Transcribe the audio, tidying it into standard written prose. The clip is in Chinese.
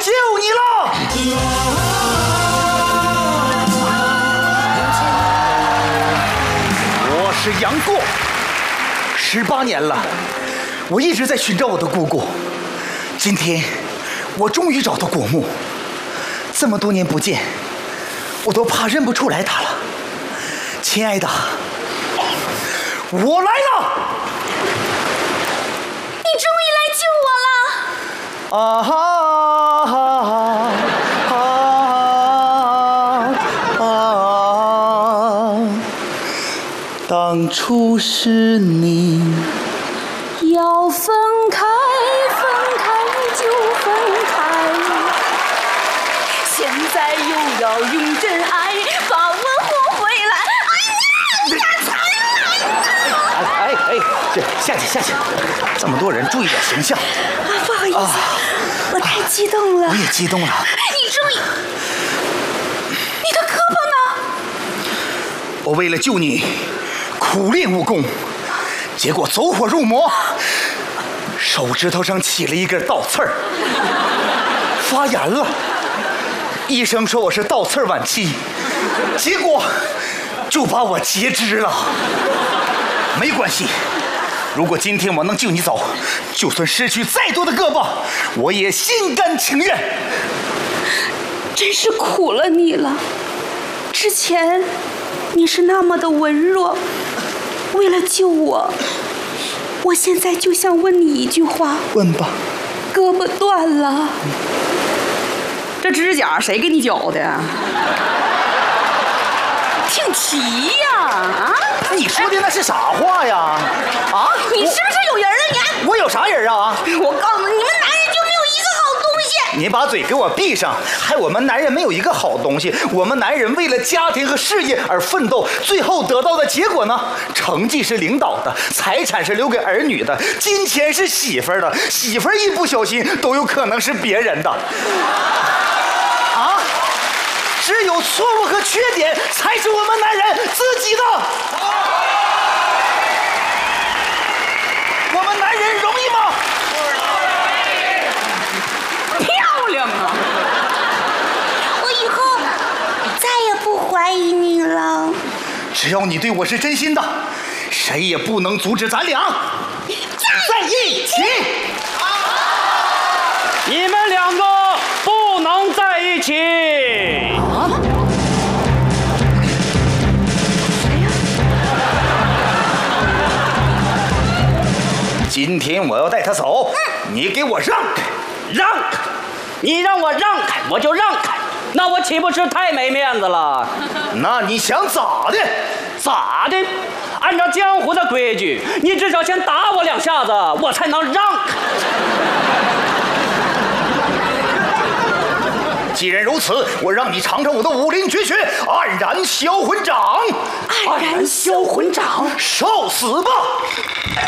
救你了！我是杨过，18年了，我一直在寻找我的姑姑。今天，我终于找到果木。这么多年不见，我都怕认不出来她了。亲爱的，我来了！ 你终于来救我了！ 啊哈当初是你要分开，分开就分开，现在又要用真爱把我活回来。 下去，这么多人，注意点形象。 不好意思，我太激动了。 我也激动了。 你终于，你的胳膊呢？ 我为了救你，苦练武功，结果走火入魔，手指头上起了一根倒刺儿，发炎了。医生说我是倒刺晚期，结果就把我截肢了。没关系，如果今天我能救你走，就算失去再多的胳膊，我也心甘情愿。 真是苦了你了。之前你是那么的文弱，为了救我，我现在就想问你一句话。 问吧。 胳膊断了，这指甲谁给你绞的？挺齐呀！啊， 你说的那是啥话呀？啊， 你是不是有人啊你？ 我有啥人啊？ 我告诉你们，男人就没有一个好东西。 你把嘴给我闭上！害我们男人没有一个好东西。我们男人为了家庭和事业而奋斗，最后得到的结果呢？成绩是领导的，财产是留给儿女的，金钱是媳妇儿的，媳妇儿一不小心都有可能是别人的。啊！只有错误和缺点才是我们男人自己的。我们男人容易吗？ 漂亮啊！我以后再也不怀疑你了。 只要你对我是真心的，谁也不能阻止咱俩在一起。 你们两个不能在一起。 今天我要带他走，你给我让开， 让开！你让我让开，我就让开，那我岂不是太没面子了？ 那你想咋的？ 咋的？按照江湖的规矩，你至少先打我2下子，我才能让开。 既然如此，我让你尝尝我的武林绝学——黯然销魂掌。 黯然销魂掌， 受死吧！